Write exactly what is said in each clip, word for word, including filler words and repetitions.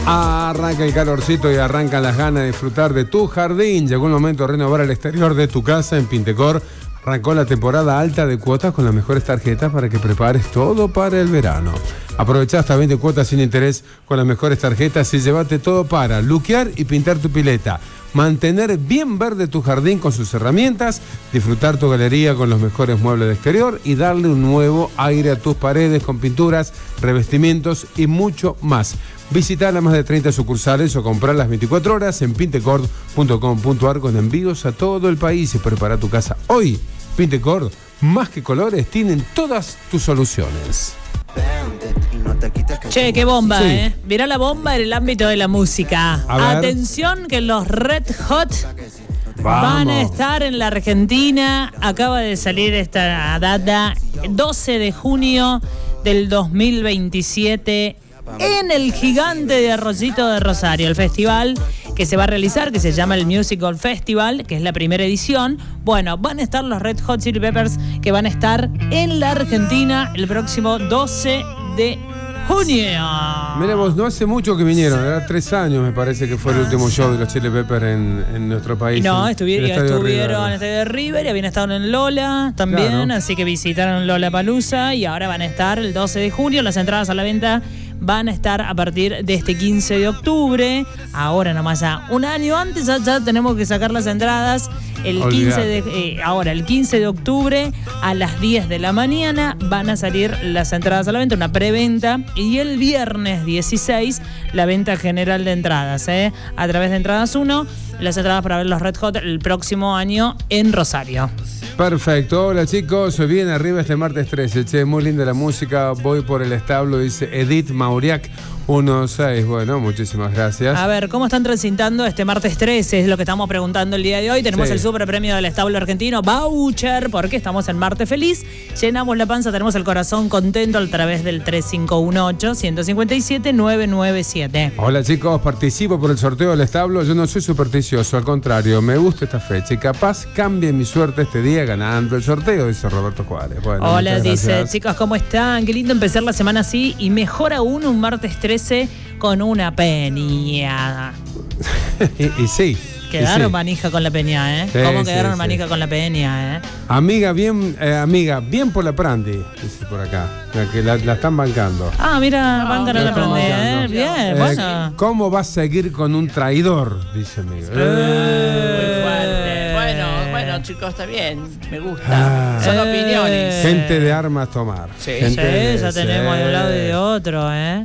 Arranca el calorcito y arrancan las ganas de disfrutar de tu jardín. Llegó el momento de renovar el exterior de tu casa en Pintecor. Arrancó la temporada alta de cuotas con las mejores tarjetas para que prepares todo para el verano. Aprovecha hasta veinte cuotas sin interés con las mejores tarjetas y llévate todo para luquear y pintar tu pileta, mantener bien verde tu jardín con sus herramientas, disfrutar tu galería con los mejores muebles de exterior y darle un nuevo aire a tus paredes con pinturas, revestimientos y mucho más. Visita las más de treinta sucursales o comprar las veinticuatro horas en pintecor punto com punto ar con envíos a todo el país y prepara tu casa hoy. Pintecor, más que colores, tienen todas tus soluciones. Che, qué bomba, Sí. ¿eh? Mirá la bomba en el ámbito de la música. A ver. Atención que los Red Hot Vamos. van a estar en la Argentina. Acaba de salir esta data, doce de junio del dos mil veintisiete, en el Gigante de Arroyito de Rosario, el festival que se va a realizar, que se llama el Musical Festival, que es la primera edición. Bueno, van a estar los Red Hot Chili Peppers, que van a estar en la Argentina el próximo doce de junio. Mira vos, no hace mucho que vinieron, era tres años me parece que fue el último show de los Chili Peppers en, en nuestro país. No, en- estuvi- en el Estadio estuvieron en River. el Estadio de River y habían estado en Lola también, Claro. así que visitaron Lollapalooza y ahora van a estar el doce de junio. Las entradas a la venta van a estar a partir de este quince de octubre. Ahora nomás ya un año antes ya, ya tenemos que sacar las entradas. El quince de, eh, ahora, el quince de octubre a las diez de la mañana van a salir las entradas a la venta, una preventa. Y el viernes dieciséis, la venta general de entradas, ¿eh? A través de Entradas uno, las entradas para ver los Red Hot el próximo año en Rosario. Perfecto, hola chicos, bien arriba este martes trece, che, muy linda la música, voy por el establo, dice Edith Mauriac, uno seis, bueno, muchísimas gracias. A ver, ¿cómo están transitando este martes trece? Es lo que estamos preguntando el día de hoy. Tenemos Sí. el super premio del establo argentino, voucher, porque estamos en martes feliz. Llenamos la panza, tenemos el corazón contento a través del tres cinco uno ocho, uno cinco siete, nueve nueve siete. Hola chicos, participo por el sorteo del establo, yo no soy supersticioso, al contrario, me gusta esta fecha y capaz cambie mi suerte este día ganando el sorteo, dice Roberto Juárez. Bueno, Hola, muchas dice, gracias. chicos, ¿cómo están? Qué lindo empezar la semana así y mejor aún un martes trece con una peña. y, y sí. Quedaron y sí. manija con la peña, ¿eh? Sí, ¿Cómo sí, quedaron sí. manija con la peña, eh? Amiga, bien, eh, amiga, bien por la Prandi, dice por acá, la que la, la están bancando. Ah, mira, bancan a la la están prende, ¿eh? bancando. Bien, Eh, bueno. ¿Cómo vas a seguir con un traidor? Dice amiga. Eh. Muy fuerte. Bueno, bueno, chicos, está bien. Me gusta. Ah. Son Eh. opiniones. Gente de armas tomar. Sí. Gente Sí, de- ya tenemos de un lado y de sí. otro, ¿eh?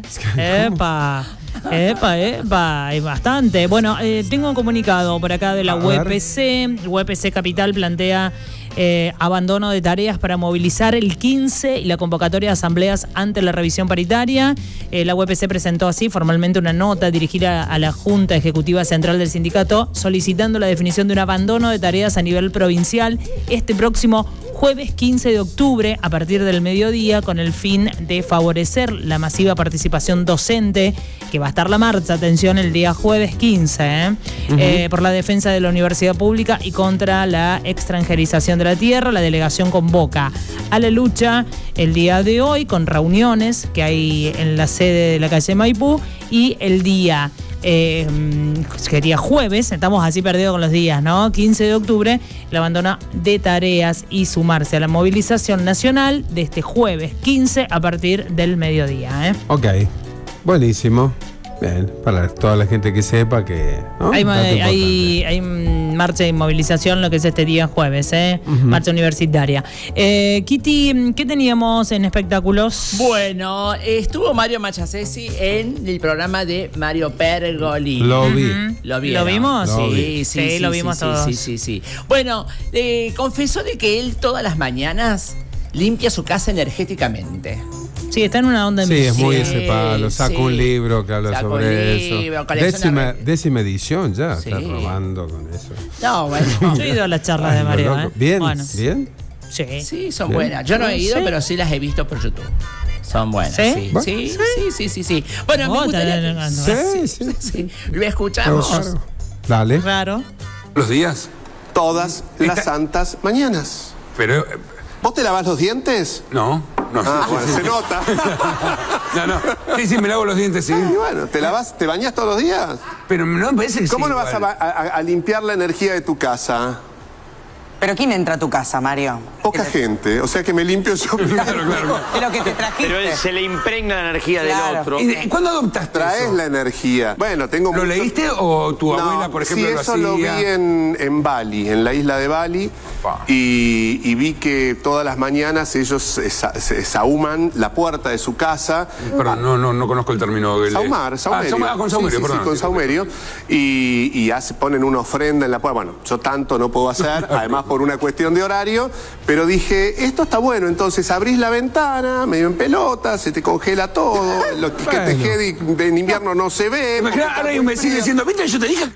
Epa, epa, epa, hay bastante. Bueno, eh, tengo un comunicado por acá de la A U E ver. P C. El U E P C Capital plantea eh, abandono de tareas para movilizar el quince y la convocatoria de asambleas ante la revisión paritaria. Eh, la U E P C presentó así formalmente una nota dirigida a la Junta Ejecutiva Central del sindicato solicitando la definición de un abandono de tareas a nivel provincial este próximo jueves quince de octubre a partir del mediodía con el fin de favorecer la masiva participación docente que va a estar la marcha, atención, el día jueves quince, ¿eh? Uh-huh. Eh, por la defensa de la universidad pública y contra la extranjerización de la tierra. La delegación convoca a la lucha el día de hoy con reuniones que hay en la sede de la calle Maipú y el día Eh, sería jueves, estamos así perdidos con los días, ¿no? quince de octubre, el abandono de tareas y sumarse a la movilización nacional de este jueves quince a partir del mediodía, ¿eh? Ok, buenísimo. Bien, para toda la gente que sepa que... ¿no? Hay, Dato hay, importante. hay marcha y movilización lo que es este día jueves, ¿eh? Uh-huh. Marcha universitaria. Eh, Kitty, ¿qué teníamos en espectáculos? Bueno, estuvo Mario Machasesi en el programa de Mario Pergolini. Lo vi. Uh-huh. ¿Lo ¿Lo vieron? vimos? Sí, Lo vi. sí, Sí, sí, lo vimos sí, todos. Sí, sí, sí. Bueno, eh, confesó de que él todas las mañanas limpia su casa energéticamente. Sí, está en una onda en Sí, es muy Sí, ese palo. Saca sí. un libro que habla Saca sobre un eso. libro, colecciona Décima, re- décima edición ya, Sí. está robando con eso. No, bueno. Yo he ido a las charlas de Ay, Mario, loco. ¿eh? Bien, Bueno, bien. sí. Sí, son Bien. buenas. Yo no he ido, Sí. pero sí las he visto por YouTube. Son buenas. ¿Sí? Sí, Bueno. sí, sí, sí, sí, sí. Bueno, me Vos gustaría... tenés- no, no. Sí, sí, sí. Lo escuchamos. Claro. Dale. Raro. Los días. Todas las Esta- santas mañanas. Pero, eh, ¿Vos te lavas los dientes? no, no. Ah, sí, bueno, sí, se sí. nota. No, no. Sí, sí, me lavo los dientes, sí. Y bueno, ¿te lavas, te bañas todos los días? Pero no me parece que ¿Cómo sí, no vas a, igual. a- a limpiar la energía de tu casa? ¿Pero quién entra a tu casa, Mario? Poca gente, o sea que me limpio yo. Claro, claro, claro. Pero que te trajiste. Pero él se le impregna la energía Claro. del otro. ¿Y de- cuándo adoptaste Traes eso? la energía. Bueno, tengo ¿Lo mucho- leíste o tu No, abuela, por ejemplo, sí, lo eso hacía? lo vi en, en Bali, en la isla de Bali, Pa. y, y vi que todas las mañanas ellos se, sa- se sahuman la puerta de su casa. Perdón, no, no, no conozco el término. El- Saumar, saumerio. Ah, sauma- ah, con saumerio, Sí, sí, perdón. sí, con saumerio. Y, y hace, ponen una ofrenda en la puerta. Bueno, yo tanto no puedo hacer, además por una cuestión de horario, pero dije, esto está bueno, entonces abrís la ventana, medio en pelota, se te congela todo, lo que te Bueno. quede en invierno no se ve. porque Imagina, está ahora hay muy un vecino frío. diciendo, ¿viste? Yo te dije.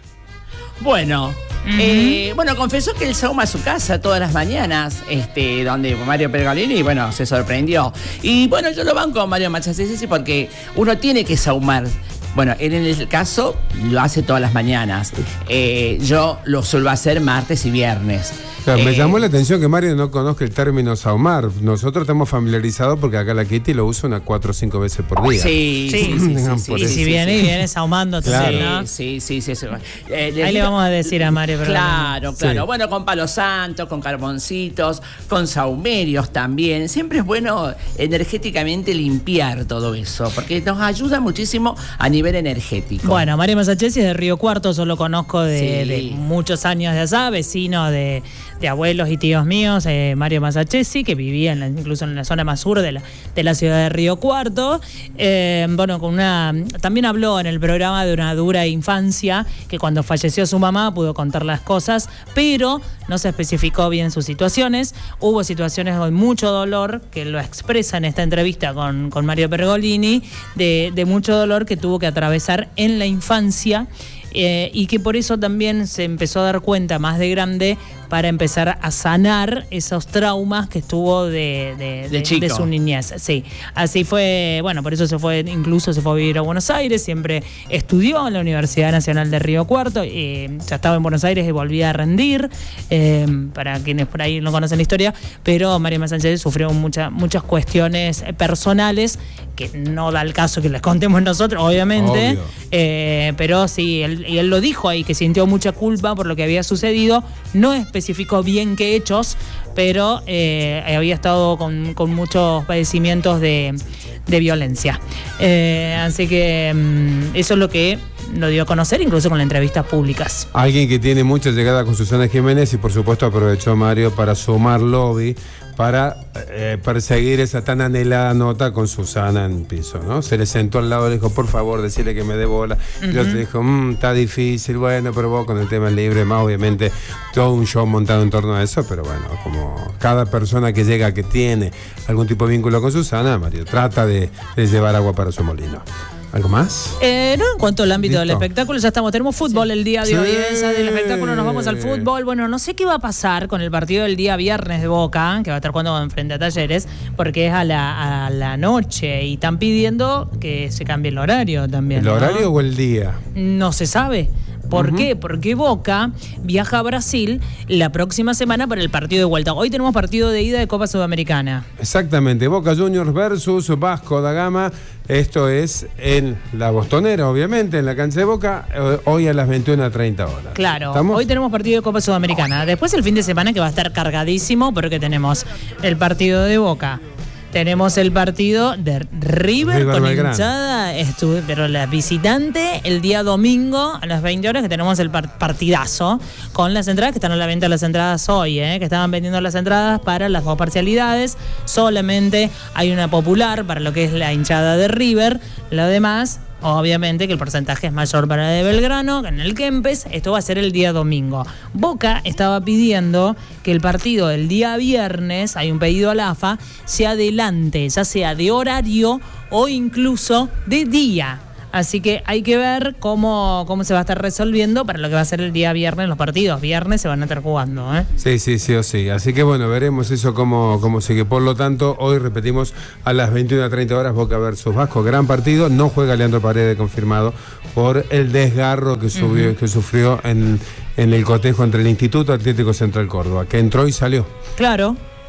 Bueno, eh, bueno, confesó que él sauma a su casa todas las mañanas, este, donde Mario Pergolini, bueno, se sorprendió. Y bueno, yo lo banco a Mario Machacesi porque uno tiene que saumar. Bueno, él en el caso lo hace todas las mañanas. Eh, yo lo suelo hacer martes y viernes. Claro, me Eh, llamó la atención que Mario no conozca el término saumar. Nosotros estamos familiarizados porque acá la Kitty lo usa unas cuatro o cinco veces por día. Sí, sí, Sí. sí, sí, sí, sí, Y sí, si sí, viene, sí. y viene sahumando también, ¿no? Sí, sí, sí, sí. Eh, Ahí le digo- vamos a decir a Mario, pero Claro, claro. Sí. Bueno, con palos santos, con carboncitos, con saumerios también. Siempre es bueno energéticamente limpiar todo eso, porque nos ayuda muchísimo a nivel energético. Bueno, Mario Masachesi es de Río Cuarto, yo lo conozco de, Sí. de muchos años de allá, vecino de, de abuelos y tíos míos, eh, Mario Masachesi, que vivía en la- incluso en la zona más sur de la, de la ciudad de Río Cuarto. Eh, bueno, con una también habló en el programa de una dura infancia, que cuando falleció su mamá pudo contar las cosas, pero no se especificó bien sus situaciones. Hubo situaciones de mucho dolor, que lo expresa en esta entrevista con, con Mario Pergolini, de, de mucho dolor que tuvo que atravesar en la infancia, eh, y que por eso también se empezó a dar cuenta más de grande para empezar a sanar esos traumas que estuvo de, de, De chico. de su niñez. Sí, así fue, bueno, por eso se fue, incluso se fue a vivir a Buenos Aires, siempre estudió en la Universidad Nacional de Río Cuarto, eh, ya estaba en Buenos Aires y volvía a rendir, eh, para quienes por ahí no conocen la historia, pero Mario Sánchez sufrió mucha, muchas cuestiones personales que no da el caso que les contemos nosotros, obviamente, Obvio. eh, pero sí, él, y él lo dijo ahí, que sintió mucha culpa por lo que había sucedido, no especificó bien qué hechos, pero eh, había estado con, con muchos padecimientos de, de violencia. Eh, así que mm, eso es lo que lo dio a conocer, incluso con las entrevistas públicas. Alguien que tiene mucha llegada con Susana Jiménez y por supuesto aprovechó Mario para sumar lobby para eh, perseguir esa tan anhelada nota con Susana en piso, ¿no? Se le sentó al lado y le dijo, por favor, decirle que me dé bola. Y el otro dijo, mmm, está difícil, bueno, pero vos con el tema libre, más obviamente todo un show montado en torno a eso, pero bueno, como cada persona que llega que tiene algún tipo de vínculo con Susana, Mario trata de, de llevar agua para su molino. ¿Algo más? Eh, no, en cuanto al ámbito del Listo. espectáculo, ya estamos. Tenemos fútbol el día de hoy. Sí. Esa del espectáculo, nos vamos al fútbol. Bueno, no sé qué va a pasar con el partido del día viernes de Boca, que va a estar jugando frente a Talleres, porque es a la, a la noche y están pidiendo que se cambie el horario también. ¿El ¿no? horario o el día? No se sabe. ¿Por qué? Porque Boca viaja a Brasil la próxima semana para el partido de vuelta. Hoy tenemos partido de ida de Copa Sudamericana. Exactamente, Boca Juniors versus Vasco da Gama. Esto es en la Botonera, obviamente, en la cancha de Boca, eh, hoy a las veintiuna treinta horas. Claro, ¿Estamos? hoy tenemos partido de Copa Sudamericana. Después el fin de semana que va a estar cargadísimo, porque tenemos el partido de Boca. Tenemos el partido de River, River con Belgrano. hinchada, estu- pero la visitante el día domingo a las veinte horas, que tenemos el par- partidazo con las entradas, que están a la venta las entradas hoy, ¿eh? que estaban vendiendo las entradas para las dos parcialidades. Solamente hay una popular para lo que es la hinchada de River. Lo demás, obviamente que el porcentaje es mayor para de Belgrano, que en el Kempes. Esto va a ser el día domingo. Boca estaba pidiendo que el partido del día viernes, hay un pedido a la A F A, se adelante, ya sea de horario o incluso de día. Así que hay que ver cómo, cómo se va a estar resolviendo para lo que va a ser el día viernes. Los partidos viernes se van a estar jugando, ¿eh? Sí, sí, sí o sí. Así que bueno, veremos eso cómo, cómo sigue. Por lo tanto, hoy repetimos a las veintiuna treinta horas Boca versus Vasco. Gran partido. No juega Leandro Paredes, confirmado, por el desgarro que, subió, uh-huh. que sufrió en, en el cotejo entre el Instituto Atlético Central Córdoba, que entró y salió. Claro.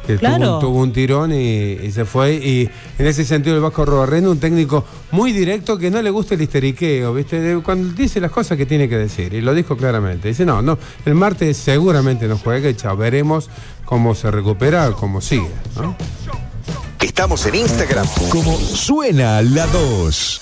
que Claro. tuvo, tuvo un tirón y, y se fue. Y en ese sentido el Vasco Arrobarrena, un técnico muy directo que no le gusta el histeriqueo, ¿viste? De- cuando dice las cosas que tiene que decir, y lo dijo claramente. Dice, no, no, el martes seguramente no juega y chao, veremos cómo se recupera, cómo sigue, ¿no? Estamos en Instagram como Suena la dos.